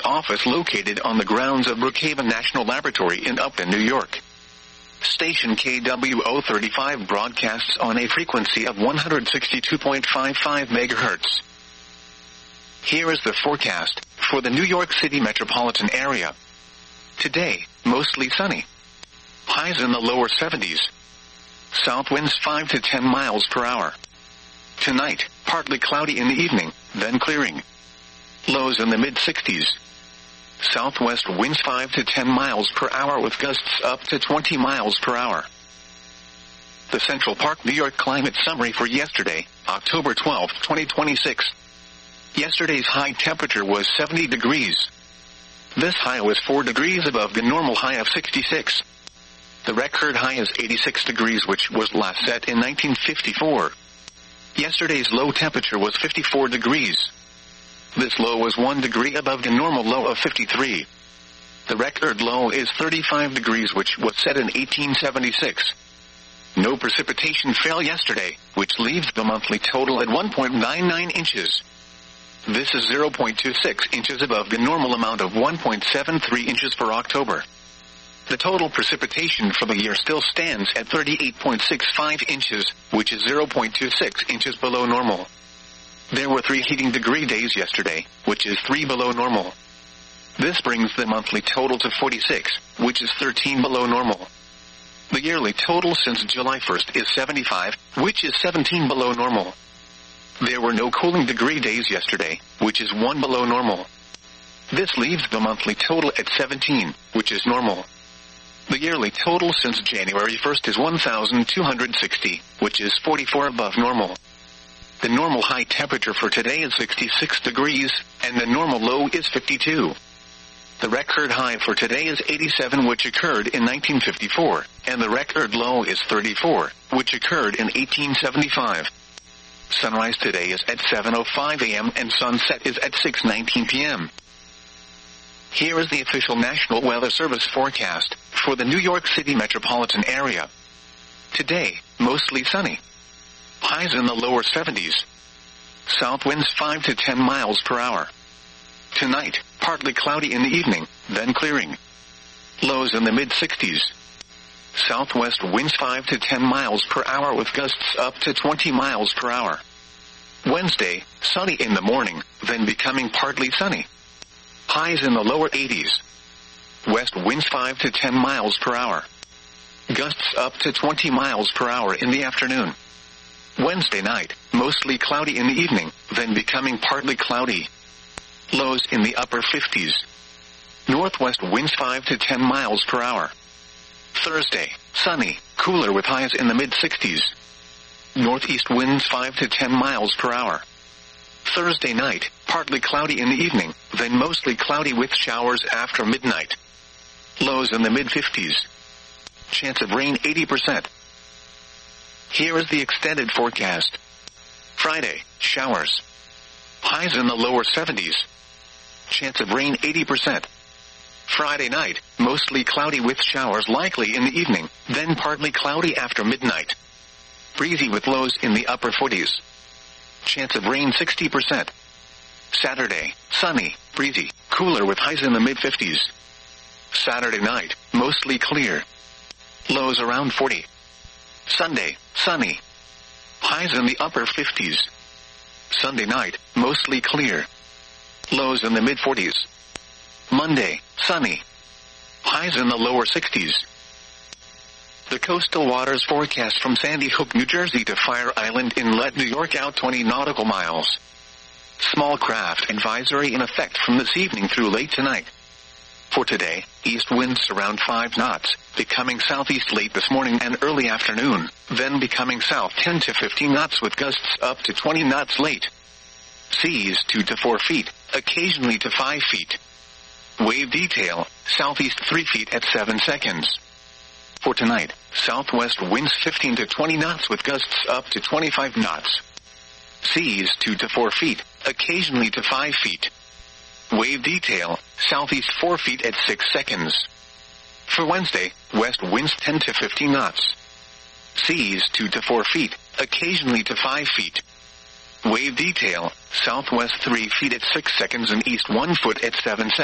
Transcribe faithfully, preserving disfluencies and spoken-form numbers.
office located on the grounds of Brookhaven National Laboratory in Upton, New York. Station K W O thirty-five broadcasts on a frequency of one hundred sixty-two point five five megahertz. Here is the forecast for the New York City metropolitan area. Today, mostly sunny. Highs in the lower seventies. South winds five to ten miles per hour. Tonight, partly cloudy in the evening, then clearing. Lows in the mid-sixties. Southwest winds five to ten miles per hour with gusts up to twenty miles per hour. The Central Park, New York climate summary for yesterday, October twelfth, twenty twenty-six. Yesterday's high temperature was seventy degrees. This high was four degrees above the normal high of sixty-six. The record high is eighty-six degrees, which was last set in nineteen fifty-four. Yesterday's low temperature was fifty-four degrees. This low was one degree above the normal low of fifty-three. The record low is thirty-five degrees, which was set in eighteen seventy-six. No precipitation fell yesterday, which leaves the monthly total at one point nine nine inches. This is zero point two six inches above the normal amount of one point seven three inches for October. The total precipitation for the year still stands at thirty-eight point six five inches, which is zero point two six inches below normal. There were three heating degree days yesterday, which is three below normal. This brings the monthly total to forty-six, which is thirteen below normal. The yearly total since July first is seventy-five, which is seventeen below normal. There were no cooling degree days yesterday, which is one below normal. This leaves the monthly total at seventeen, which is normal. The yearly total since January first is one thousand two hundred sixty, which is forty-four above normal. The normal high temperature for today is sixty-six degrees, and the normal low is fifty-two. The record high for today is eighty-seven, which occurred in nineteen fifty-four, and the record low is thirty-four, which occurred in eighteen seventy-five. Sunrise today is at seven oh five a m and sunset is at six nineteen p m Here is the official National Weather Service forecast for the New York City metropolitan area. Today, mostly sunny. Highs in the lower seventies. South winds five to ten miles per hour. Tonight, partly cloudy in the evening, then clearing. Lows in the mid-sixties. Southwest winds five to ten miles per hour with gusts up to twenty miles per hour. Wednesday, sunny in the morning, then becoming partly sunny. Highs in the lower eighties. West winds five to ten miles per hour. Gusts up to twenty miles per hour in the afternoon. Wednesday night, mostly cloudy in the evening, then becoming partly cloudy. Lows in the upper fifties. Northwest winds five to ten miles per hour. Thursday, sunny, cooler with highs in the mid-sixties. Northeast winds five to ten miles per hour. Thursday night, partly cloudy in the evening, then mostly cloudy with showers after midnight. Lows in the mid-fifties. Chance of rain eighty percent. Here is the extended forecast. Friday, showers. Highs in the lower seventies. Chance of rain eighty percent. Friday night, mostly cloudy with showers likely in the evening, then partly cloudy after midnight. Breezy with lows in the upper forties. Chance of rain sixty percent. Saturday, sunny, breezy, cooler with highs in the mid-fifties. Saturday night, mostly clear. Lows around forty. Sunday, sunny. Highs in the upper fifties. Sunday night, mostly clear. Lows in the mid-forties. Monday, sunny. Highs in the lower sixties. The coastal waters forecast from Sandy Hook, New Jersey to Fire Island Inlet, New York out twenty nautical miles. Small craft advisory in effect from this evening through late tonight. For today, east winds around five knots, becoming southeast late this morning and early afternoon, then becoming south ten to fifteen knots with gusts up to twenty knots late. Seas two to four feet, occasionally to five feet. Wave detail, southeast three feet at seven seconds. For tonight, southwest winds fifteen to twenty knots with gusts up to twenty-five knots. Seas two to four feet, occasionally to five feet. Wave detail, southeast four feet at six seconds. For Wednesday, west winds ten to fifteen knots. Seas two to four feet, occasionally to five feet. Wave detail, southwest three feet at six seconds and east one foot at seven seconds.